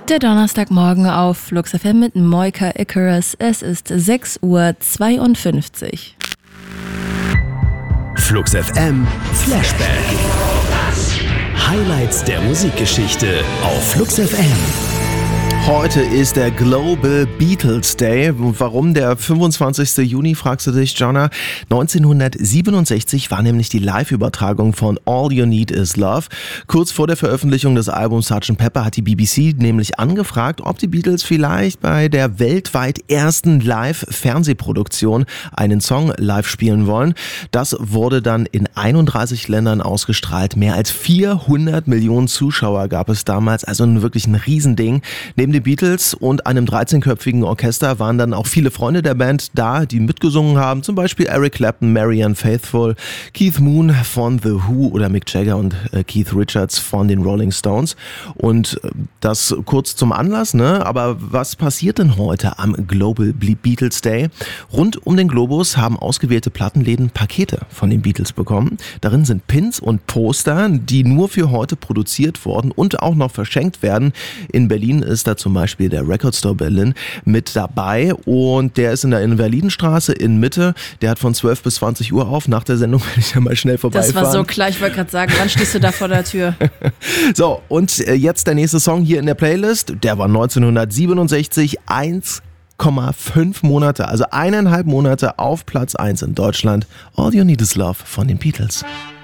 Der Donnerstagmorgen auf Flux FM mit Moika Icarus. Es ist 6:52 Uhr. Flux FM Flashback. Highlights der Musikgeschichte auf Flux FM. Heute ist der Global Beatles Day. Warum der 25. Juni, fragst du dich, Jonna? 1967 war nämlich die Live-Übertragung von All You Need Is Love. Kurz vor der Veröffentlichung des Albums Sgt. Pepper hat die BBC nämlich angefragt, ob die Beatles vielleicht bei der weltweit ersten Live-Fernsehproduktion einen Song live spielen wollen. Das wurde dann in 31 Ländern ausgestrahlt. Mehr als 400 Millionen Zuschauer gab es damals, also wirklich ein Riesending. Neben den Beatles und einem 13-köpfigen Orchester waren dann auch viele Freunde der Band da, die mitgesungen haben. Zum Beispiel Eric Clapton, Marianne Faithfull, Keith Moon von The Who oder Mick Jagger und Keith Richards von den Rolling Stones. Und das kurz zum Anlass, ne? Aber was passiert denn heute am Global Beatles Day? Rund um den Globus haben ausgewählte Plattenläden Pakete von den Beatles bekommen. Darin sind Pins und Poster, die nur für heute produziert wurden und auch noch verschenkt werden. In Berlin ist da zum Beispiel der Record Store Berlin mit dabei und der ist in der Invalidenstraße in Mitte. Der hat von 12 bis 20 Uhr auf. Nach der Sendung werde ich ja mal schnell vorbeifahren. Das war so klar, ich wollte gerade sagen, wann stehst du da vor der Tür? So, und jetzt der nächste Song hier in der Playlist. Der war 1967, 1,5 Monate, also 1,5 Monate auf Platz 1 in Deutschland. All You Need Is Love von den Beatles.